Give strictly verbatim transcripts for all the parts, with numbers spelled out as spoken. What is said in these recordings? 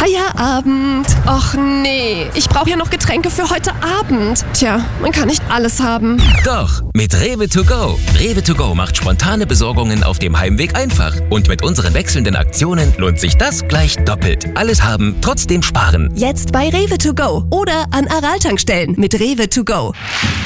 Feierabend. Och nee, ich brauche ja noch Getränke für heute Abend. Tja, man kann nicht alles haben. Doch, mit Rewe to go. Rewe to go macht spontane Besorgungen auf dem Heimweg einfach. Und mit unseren wechselnden Aktionen lohnt sich das gleich doppelt. Alles haben, trotzdem sparen. Jetzt bei Rewe to go oder an Aral-Tankstellen mit Rewe to go.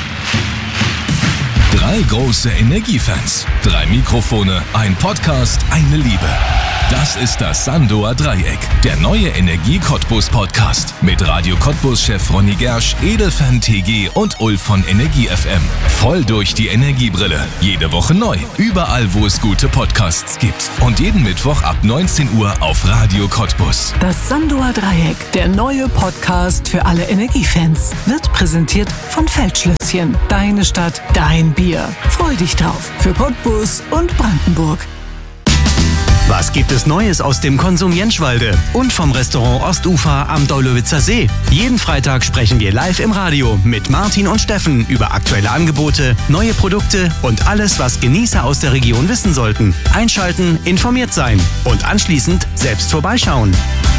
Drei große Energiefans, drei Mikrofone, ein Podcast, eine Liebe. Das ist das Sandoer Dreieck, der neue Energie-Cottbus-Podcast mit Radio Cottbus-Chef Ronny Gersch, Edelfan T G und Ulf von Energie F M. Voll durch die Energiebrille. Jede Woche neu. Überall, wo es gute Podcasts gibt. Und jeden Mittwoch ab neunzehn Uhr auf Radio Cottbus. Das Sandoer Dreieck, der neue Podcast für alle Energiefans, wird präsentiert von Feldschlösschen. Deine Stadt, dein Bier. Freu dich drauf. Für Cottbus und Brandenburg. Was gibt es Neues aus dem Konsum Jenschwalde und vom Restaurant Ostufer am Deulowitzer See? Jeden Freitag sprechen wir live im Radio mit Martin und Steffen über aktuelle Angebote, neue Produkte und alles, was Genießer aus der Region wissen sollten. Einschalten, informiert sein und anschließend selbst vorbeischauen.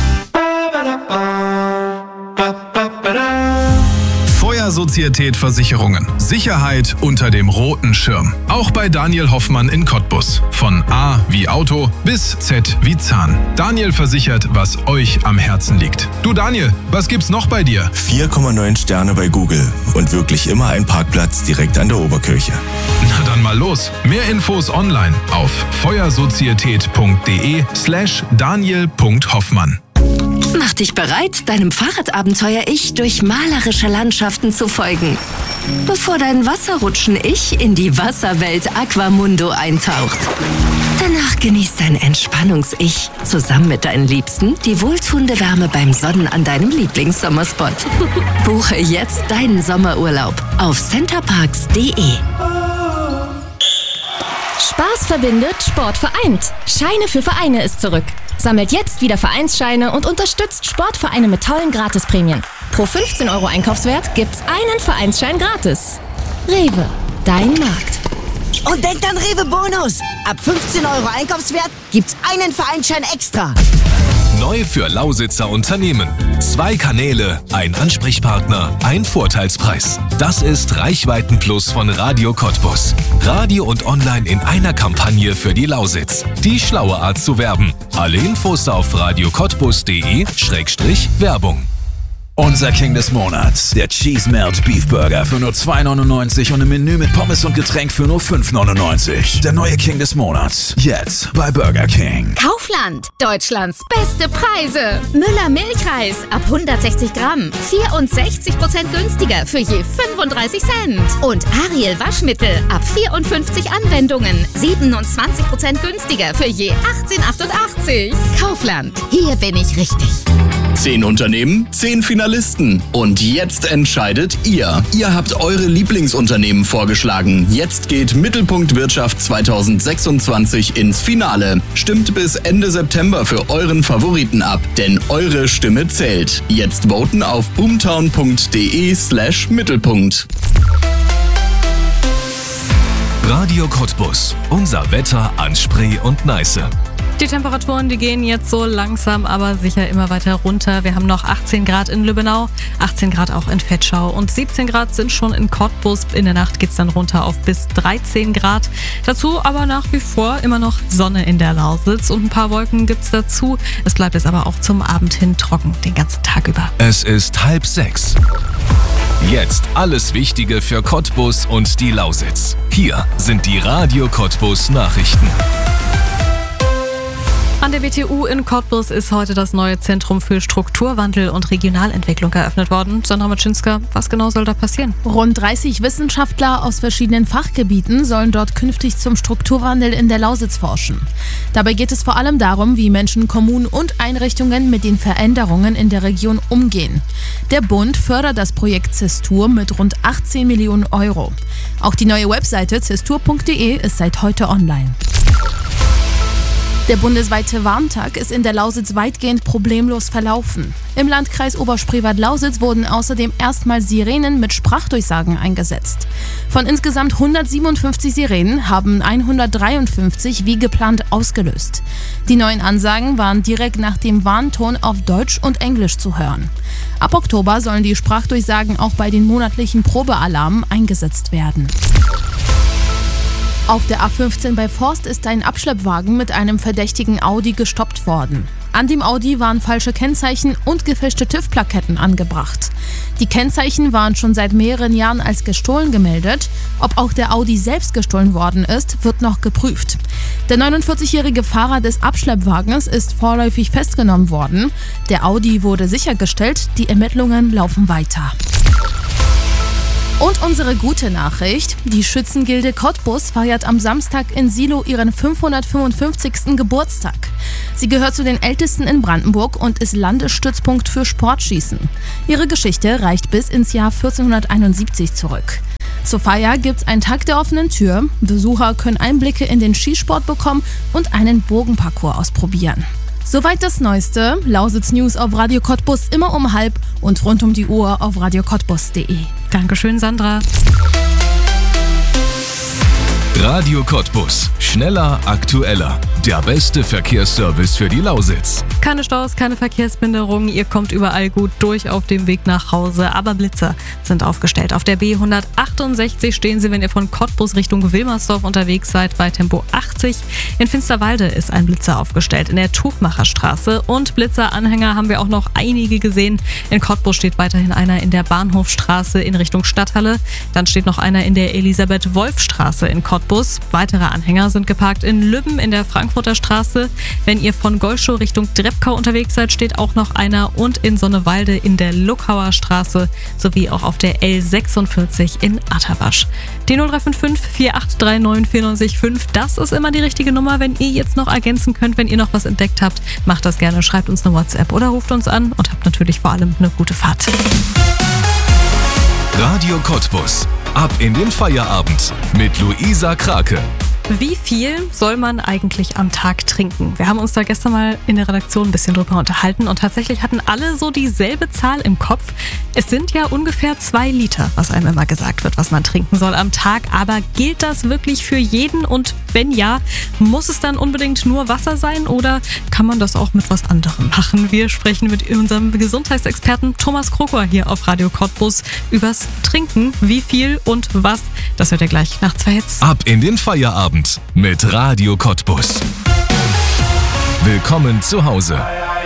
Feuersozietät Versicherungen. Sicherheit unter dem roten Schirm. Auch bei Daniel Hoffmann in Cottbus. Von A wie Auto bis Z wie Zahn. Daniel versichert, was euch am Herzen liegt. Du Daniel, was gibt's noch bei dir? vier Komma neun Sterne bei Google und wirklich immer ein Parkplatz direkt an der Oberkirche. Na dann mal los. Mehr Infos online auf feuersozietät.de slash daniel.hoffmann. Mach dich bereit, deinem Fahrradabenteuer-Ich durch malerische Landschaften zu folgen, bevor dein Wasserrutschen-Ich in die Wasserwelt Aquamundo eintaucht. Danach genießt dein Entspannungs-Ich zusammen mit deinen Liebsten die wohltuende Wärme beim Sonnen an deinem Lieblingssommerspot. Buche jetzt deinen Sommerurlaub auf centerparks punkt de. Spaß verbindet, Sport vereint. Scheine für Vereine ist zurück. Sammelt jetzt wieder Vereinsscheine und unterstützt Sportvereine mit tollen Gratisprämien. Pro fünfzehn Euro Einkaufswert gibt's einen Vereinsschein gratis. Rewe, dein Markt. Und denkt an Rewe Bonus. Ab fünfzehn Euro Einkaufswert gibt's einen Vereinsschein extra. Neu für Lausitzer Unternehmen. Zwei Kanäle, ein Ansprechpartner, ein Vorteilspreis. Das ist Reichweiten-Plus von Radio Cottbus. Radio und Online in einer Kampagne für die Lausitz. Die schlaue Art zu werben. Alle Infos auf radio cottbus punkt de Schrägstrich Werbung. Unser King des Monats, der Cheese Melt Beef Burger für nur zwei neunundneunzig und ein Menü mit Pommes und Getränk für nur fünf neunundneunzig. Der neue King des Monats, jetzt bei Burger King. Kaufland, Deutschlands beste Preise. Müller Milchreis ab hundertsechzig Gramm, vierundsechzig Prozent günstiger für je fünfunddreißig Cent. Und Ariel Waschmittel ab vierundfünfzig Anwendungen, siebenundzwanzig Prozent günstiger für je achtzehn achtundachtzig. Kaufland, hier bin ich richtig. Zehn Unternehmen, zehn Finalisten. Und jetzt entscheidet ihr. Ihr habt eure Lieblingsunternehmen vorgeschlagen. Jetzt geht Mittelpunkt Wirtschaft zweitausendsechsundzwanzig ins Finale. Stimmt bis Ende September für euren Favoriten ab, denn eure Stimme zählt. Jetzt voten auf boomtown punkt de slash Mittelpunkt. Radio Cottbus. Unser Wetter an Spree und Neiße. Die Temperaturen, die gehen jetzt so langsam, aber sicher immer weiter runter. Wir haben noch achtzehn Grad in Lübbenau, achtzehn Grad auch in Vetschau und siebzehn Grad sind schon in Cottbus. In der Nacht geht's dann runter auf bis dreizehn Grad. Dazu aber nach wie vor immer noch Sonne in der Lausitz und ein paar Wolken gibt's dazu. Es bleibt jetzt aber auch zum Abend hin trocken, den ganzen Tag über. Es ist halb sechs. Jetzt alles Wichtige für Cottbus und die Lausitz. Hier sind die Radio Cottbus Nachrichten. An der W T U in Cottbus ist heute das neue Zentrum für Strukturwandel und Regionalentwicklung eröffnet worden. Sandra Matschinska, was genau soll da passieren? Rund dreißig Wissenschaftler aus verschiedenen Fachgebieten sollen dort künftig zum Strukturwandel in der Lausitz forschen. Dabei geht es vor allem darum, wie Menschen, Kommunen und Einrichtungen mit den Veränderungen in der Region umgehen. Der Bund fördert das Projekt Zestur mit rund achtzehn Millionen Euro. Auch die neue Webseite zestur punkt de ist seit heute online. Der bundesweite Warntag ist in der Lausitz weitgehend problemlos verlaufen. Im Landkreis Oberspreewald-Lausitz wurden außerdem erstmal Sirenen mit Sprachdurchsagen eingesetzt. Von insgesamt hundertsiebenundfünfzig Sirenen haben hundertdreiundfünfzig wie geplant ausgelöst. Die neuen Ansagen waren direkt nach dem Warnton auf Deutsch und Englisch zu hören. Ab Oktober sollen die Sprachdurchsagen auch bei den monatlichen Probealarmen eingesetzt werden. Auf der A fünfzehn bei Forst ist ein Abschleppwagen mit einem verdächtigen Audi gestoppt worden. An dem Audi waren falsche Kennzeichen und gefälschte TÜV-Plaketten angebracht. Die Kennzeichen waren schon seit mehreren Jahren als gestohlen gemeldet. Ob auch der Audi selbst gestohlen worden ist, wird noch geprüft. Der neunundvierzigjährige Fahrer des Abschleppwagens ist vorläufig festgenommen worden. Der Audi wurde sichergestellt, die Ermittlungen laufen weiter. Und unsere gute Nachricht: Die Schützengilde Cottbus feiert am Samstag in Silo ihren fünfhundertfünfundfünfzigsten Geburtstag. Sie gehört zu den ältesten in Brandenburg und ist Landesstützpunkt für Sportschießen. Ihre Geschichte reicht bis ins Jahr vierzehnhunderteinundsiebzig zurück. Zur Feier gibt's einen Tag der offenen Tür. Besucher können Einblicke in den Skisport bekommen und einen Bogenparcours ausprobieren. Soweit das Neueste. Lausitz News auf Radio Cottbus immer um halb und rund um die Uhr auf radio cottbus punkt de. Dankeschön, Sandra. Radio Cottbus. Schneller, aktueller. Der beste Verkehrsservice für die Lausitz. Keine Staus, keine Verkehrsbehinderungen. Ihr kommt überall gut durch auf dem Weg nach Hause. Aber Blitzer sind aufgestellt. Auf der B hundertachtundsechzig stehen sie, wenn ihr von Cottbus Richtung Wilmersdorf unterwegs seid, bei Tempo achtzig. In Finsterwalde ist ein Blitzer aufgestellt, in der Tuchmacherstraße. Und Blitzeranhänger haben wir auch noch einige gesehen. In Cottbus steht weiterhin einer in der Bahnhofstraße in Richtung Stadthalle. Dann steht noch einer in der Elisabeth-Wolf-Straße in Cottbus. Weitere Anhänger sind geparkt in Lübben in der Frankfurter Straße. Wenn ihr von Golschow Richtung Drepkau unterwegs seid, steht auch noch einer, und in Sonnewalde in der Luckauer Straße sowie auch auf der L sechsundvierzig in Atterwasch. Die null drei fünf fünf, vier acht drei neun, vier neun fünf, das ist immer die richtige Nummer, wenn ihr jetzt noch ergänzen könnt, wenn ihr noch was entdeckt habt. Macht das gerne, schreibt uns eine WhatsApp oder ruft uns an und habt natürlich vor allem eine gute Fahrt. Radio Cottbus. Ab in den Feierabend mit Luisa Krake. Wie viel soll man eigentlich am Tag trinken? Wir haben uns da gestern mal in der Redaktion ein bisschen drüber unterhalten und tatsächlich hatten alle so dieselbe Zahl im Kopf. Es sind ja ungefähr zwei Liter, was einem immer gesagt wird, was man trinken soll am Tag. Aber gilt das wirklich für jeden? Und wenn ja, muss es dann unbedingt nur Wasser sein oder kann man das auch mit was anderem machen? Wir sprechen mit unserem Gesundheitsexperten Thomas Krokor hier auf Radio Cottbus übers Trinken. Wie viel und was? Das hört ihr gleich nach zwei Hits. Ab in den Feierabend mit Radio Cottbus. Willkommen zu Hause.